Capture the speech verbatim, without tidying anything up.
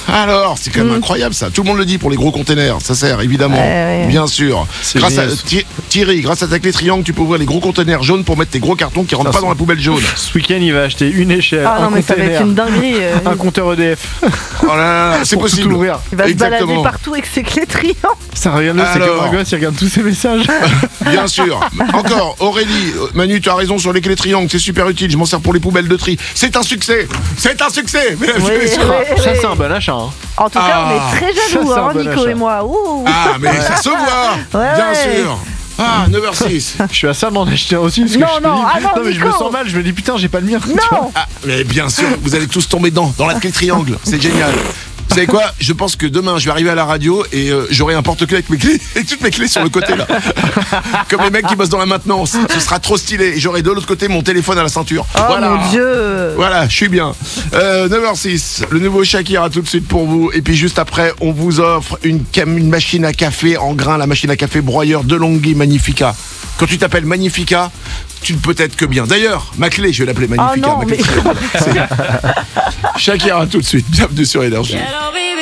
Alors, c'est quand même mmh. incroyable ça. Tout le monde le dit pour les gros containers. Ça sert évidemment, ouais, ouais. bien sûr. C'est grâce génial. à Thierry, grâce à ta clé triangle, tu peux ouvrir les gros containers jaunes pour mettre tes gros cartons qui rentrent ça, pas dans la poubelle jaune. Ce week-end, il va acheter une échelle, ah, un non, mais container, ça va être une dinguerie, euh, un compteur E D F. Oh là là, c'est possible. Tout ouvrir. Il va Exactement. se balader partout avec ses clés triangles. Ça regarde, c'est comme un gosse, il regarde tous ses messages. Bien sûr. Encore, Aurélie, Manu, tu as raison sur les clés triangles, c'est super utile. Je m'en sers pour les poubelles de tri. C'est un succès. C'est un succès. Oui, oui, oui, ça, oui. c'est un bon achat. Hein. En tout cas, ah, on est très jaloux, hein, bon Nico achat. et moi. Ouh. Ah, mais ouais. ça se voit. Ouais, bien ouais. sûr. Ah, neuf heures six. Je suis à ça m'en acheter un aussi parce que non, je, non, dis, ah non, non mais Nico. je me sens mal, je me dis putain j'ai pas le mien. Non. Ah, mais bien sûr, vous allez tous tomber dedans, dans la clé triangle, c'est génial. Vous savez quoi? Je pense que demain je vais arriver à la radio et euh, j'aurai un porte-clés avec mes clés, avec toutes mes clés sur le côté là. Comme les mecs qui bossent dans la maintenance. Ce sera trop stylé. Et j'aurai de l'autre côté mon téléphone à la ceinture. Oh voilà. mon Dieu. Voilà, je suis bien. Euh, neuf heures six, le nouveau Shakira tout de suite pour vous. Et puis juste après, on vous offre une, cam- une machine à café en grains, la machine à café broyeur DeLonghi Magnifica. Quand tu t'appelles Magnifica, tu ne peux être que bien. D'ailleurs, ma clé, je vais l'appeler Magnifica. Oh non, ma clé mais... Shakira tout de suite. Bienvenue sur Énergie.